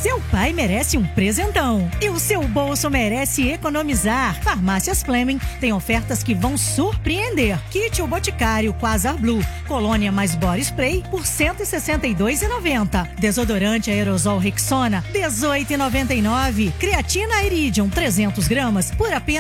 Seu pai merece um presentão e o seu bolso merece economizar. Farmácias Fleming tem ofertas que vão surpreender. Kit O Boticário Quasar Blue, colônia mais body spray por R$ 162,90. Desodorante aerosol Rexona, R$ 18,99. Creatina Iridium 300 gramas por apenas